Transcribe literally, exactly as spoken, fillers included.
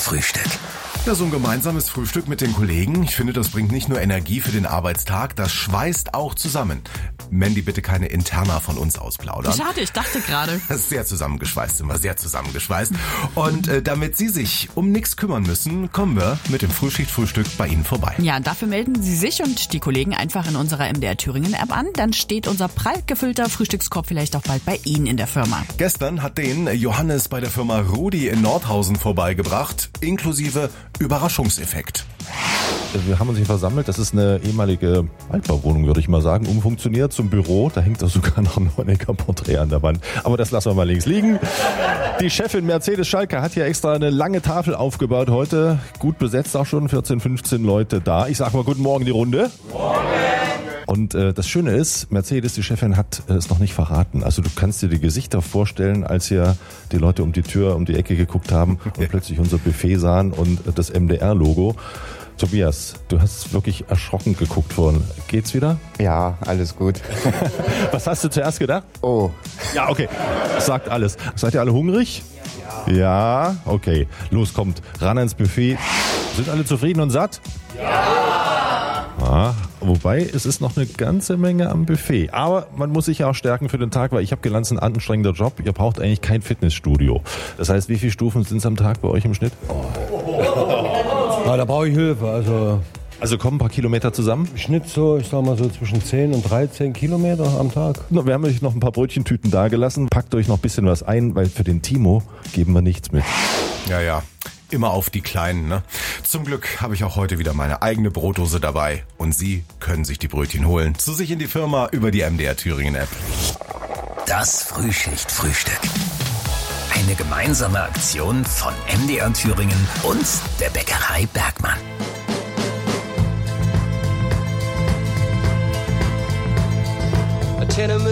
Frühstück. Ja, so ein gemeinsames Frühstück mit den Kollegen. Ich finde, das bringt nicht nur Energie für den Arbeitstag, das schweißt auch zusammen. Mandy, bitte keine Interna von uns ausplaudern. Schade, ich dachte gerade. Sehr zusammengeschweißt sind wir, sehr zusammengeschweißt. Und äh, damit Sie sich um nichts kümmern müssen, kommen wir mit dem Frühschicht-Frühstück bei Ihnen vorbei. Ja, dafür melden Sie sich und die Kollegen einfach in unserer M D R Thüringen App an. Dann steht unser prall gefüllter Frühstückskorb vielleicht auch bald bei Ihnen in der Firma. Gestern hat den Johannes bei der Firma Rudi in Nordhausen vorbeigebracht, inklusive Überraschungseffekt. Wir haben uns hier versammelt. Das ist eine ehemalige Altbauwohnung, würde ich mal sagen, umfunktioniert zum Büro. Da hängt doch sogar noch ein Honecker-Porträt an der Wand. Aber das lassen wir mal links liegen. Die Chefin Mercedes Schalke hat hier extra eine lange Tafel aufgebaut heute. Gut besetzt auch schon, vierzehn, fünfzehn Leute da. Ich sag mal guten Morgen die Runde. Morgen. Und äh, das Schöne ist, Mercedes, die Chefin, hat äh, es noch nicht verraten. Also du kannst dir die Gesichter vorstellen, als hier die Leute um die Tür, um die Ecke geguckt haben und plötzlich unser Buffet sahen und äh, das M D R-Logo. Tobias, du hast wirklich erschrocken geguckt vorhin. Geht's wieder? Ja, alles gut. Was hast du zuerst gedacht? Oh. Ja, okay. Das sagt alles. Seid ihr alle hungrig? Ja. Ja, okay. Los, kommt. Ran ans Buffet. Sind alle zufrieden und satt? Ja. Ah, wobei, es ist noch eine ganze Menge am Buffet. Aber man muss sich ja auch stärken für den Tag, weil ich habe gelernt, es ist ein anstrengender Job. Ihr braucht eigentlich kein Fitnessstudio. Das heißt, wie viele Stufen sind es am Tag bei euch im Schnitt? Oh. Ja, da brauche ich Hilfe. Also, also kommen ein paar Kilometer zusammen? Im Schnitt so, ich sag mal so zwischen zehn und dreizehn Kilometer am Tag. Wir haben euch noch ein paar Brötchentüten dagelassen. Packt euch noch ein bisschen was ein, weil für den Timo geben wir nichts mit. Ja, ja. Immer auf die Kleinen, ne? Zum Glück habe ich auch heute wieder meine eigene Brotdose dabei. Und Sie können sich die Brötchen holen. Zu sich in die Firma über die M D R Thüringen App. Das Frühschicht-Frühstück. Eine gemeinsame Aktion von M D R Thüringen und der Bäckerei Bergmann.